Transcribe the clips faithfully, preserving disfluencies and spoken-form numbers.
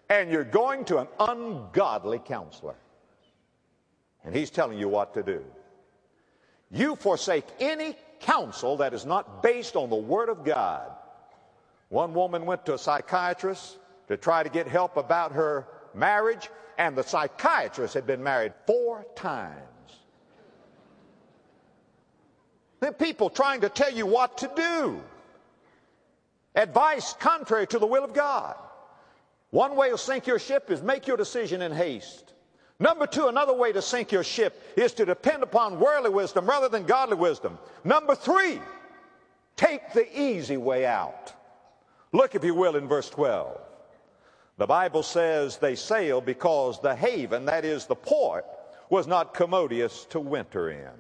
and you're going to an ungodly counselor, and he's telling you what to do. You forsake any counsel that is not based on the Word of God. One woman went to a psychiatrist to try to get help about her marriage, and the psychiatrist had been married four times. There are people trying to tell you what to do. Advice contrary to the will of God. One way to sink your ship is make your decision in haste. Number two, another way to sink your ship is to depend upon worldly wisdom rather than godly wisdom. Number three, take the easy way out. Look, if you will, in verse twelve. The Bible says they sailed because the haven, that is the port, was not commodious to winter in.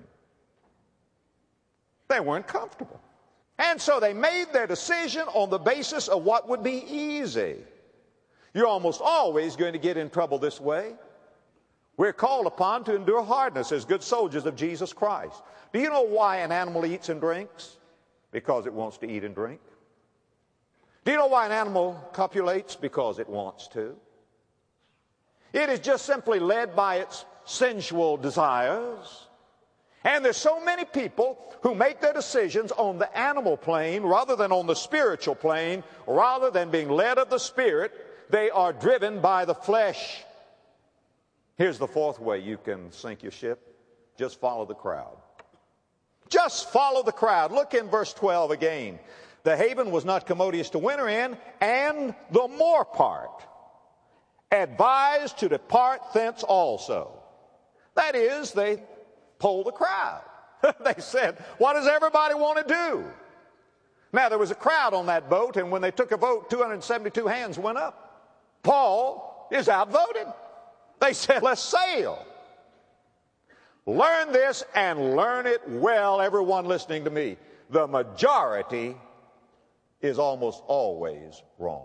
They weren't comfortable. And so they made their decision on the basis of what would be easy. You're almost always going to get in trouble this way. We're called upon to endure hardness as good soldiers of Jesus Christ. Do you know why an animal eats and drinks? Because it wants to eat and drink. Do you know why an animal copulates? Because it wants to. It is just simply led by its sensual desires. And there's so many people who make their decisions on the animal plane rather than on the spiritual plane. Rather than being led of the Spirit, they are driven by the flesh. Here's the fourth way you can sink your ship. Just follow the crowd. Just follow the crowd. Look in verse twelve again. The haven was not commodious to winter in, and the more part advised to depart thence also. That is, they polled the crowd. They said, what does everybody want to do? Now, there was a crowd on that boat, and when they took a vote, two hundred seventy-two hands went up. Paul is outvoted. They said, let's sail. Learn this and learn it well, everyone listening to me. The majority is almost always wrong.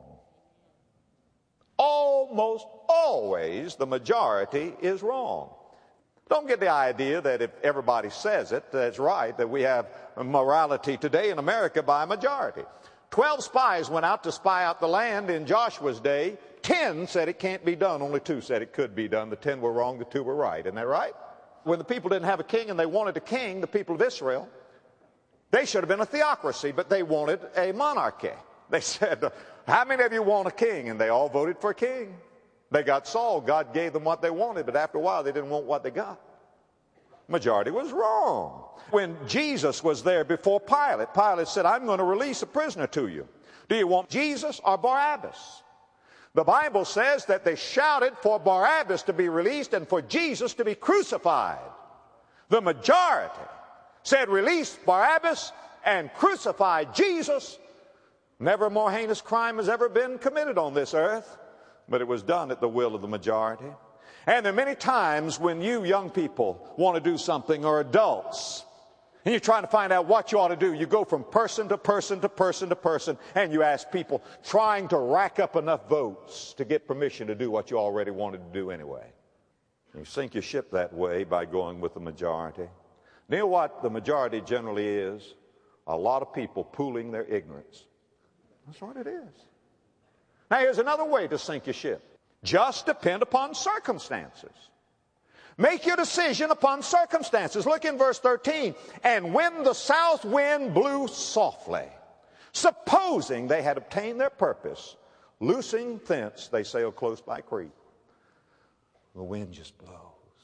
Almost always the majority is wrong. Don't get the idea that if everybody says it, that's right, that we have morality today in America by a majority. Twelve spies went out to spy out the land in Joshua's day. Ten said it can't be done. Only two said it could be done. The ten were wrong, the two were right. Isn't that right? When the people didn't have a king and they wanted a king, the people of Israel, they should have been a theocracy, but they wanted a monarchy. They said, how many of you want a king? And they all voted for a king. They got Saul. God gave them what they wanted, but after a while they didn't want what they got. Majority was wrong. When Jesus was there before Pilate, Pilate said, I'm going to release a prisoner to you. Do you want Jesus or Barabbas? The Bible says that they shouted for Barabbas to be released and for Jesus to be crucified. The majority said release Barabbas and crucify Jesus. Never a more heinous crime has ever been committed on this earth, but it was done at the will of the majority. And there are many times when you young people want to do something, or adults, and you're trying to find out what you ought to do. You go from person to person to person to person, and you ask people, trying to rack up enough votes to get permission to do what you already wanted to do anyway. You sink your ship that way by going with the majority. You know what the majority generally is? A lot of people pooling their ignorance. That's what it is. Now, here's another way to sink your ship. Just depend upon circumstances. Make your decision upon circumstances. Look in verse thirteen. And when the south wind blew softly, supposing they had obtained their purpose, loosing thence, they sailed close by Crete. The wind just blows.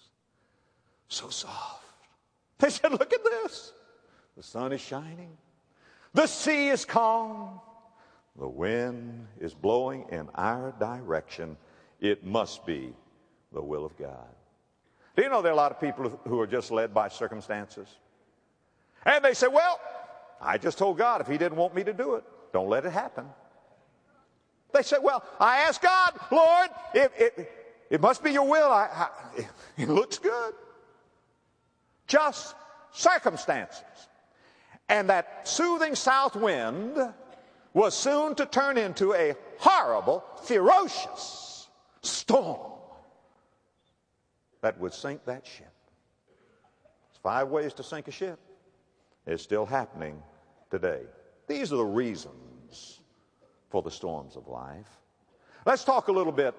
So soft. They said, look at this. The sun is shining. The sea is calm. The wind is blowing in our direction. It must be the will of God. Do you know there are a lot of people who are just led by circumstances? And they say, well, I just told God if he didn't want me to do it, don't let it happen. They say, well, I asked God, Lord, if it, it must be your will. I, I, it looks good. Just circumstances. And that soothing south wind was soon to turn into a horrible, ferocious storm that would sink that ship. There's five ways to sink a ship. It's still happening today. These are the reasons for the storms of life. Let's talk a little bit